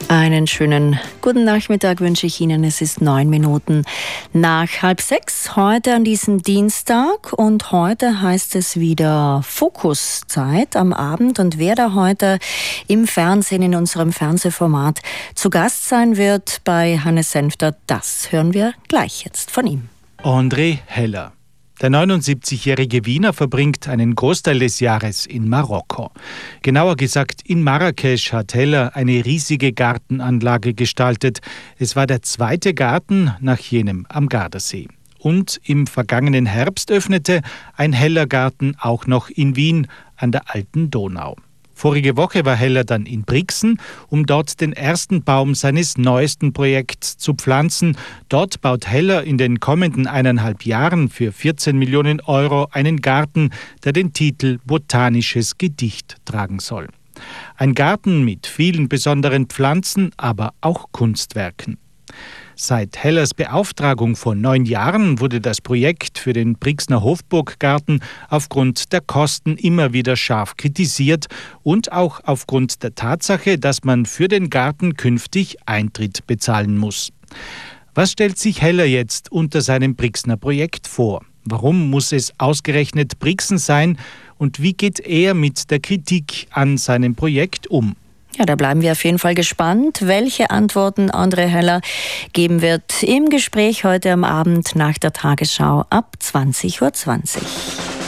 Einen schönen guten Nachmittag wünsche ich Ihnen. Es ist 9 Minuten nach 5:30 heute an diesem Dienstag. Und heute heißt es wieder Fokuszeit am Abend. Und wer da heute im Fernsehen, in unserem Fernsehformat zu Gast sein wird bei Hannes Senfter, das hören wir gleich jetzt von ihm. André Heller. Der 79-jährige Wiener verbringt einen Großteil des Jahres in Marokko. Genauer gesagt, in Marrakesch hat Heller eine riesige Gartenanlage gestaltet. Es war der zweite Garten nach jenem am Gardasee. Und im vergangenen Herbst öffnete ein Heller-Garten auch noch in Wien an der Alten Donau. Vorige Woche war Heller dann in Brixen, um dort den ersten Baum seines neuesten Projekts zu pflanzen. Dort baut Heller in den kommenden 1,5 Jahren für 14 Millionen Euro einen Garten, der den Titel Botanisches Gedicht tragen soll. Ein Garten mit vielen besonderen Pflanzen, aber auch Kunstwerken. Seit Hellers Beauftragung vor 9 Jahren wurde das Projekt für den Brixner Hofburggarten aufgrund der Kosten immer wieder scharf kritisiert und auch aufgrund der Tatsache, dass man für den Garten künftig Eintritt bezahlen muss. Was stellt sich Heller jetzt unter seinem Brixner Projekt vor? Warum muss es ausgerechnet Brixen sein? Und wie geht er mit der Kritik an seinem Projekt um? Ja, da bleiben wir auf jeden Fall gespannt, welche Antworten André Heller geben wird im Gespräch heute am Abend nach der Tagesschau ab 20:20 Uhr.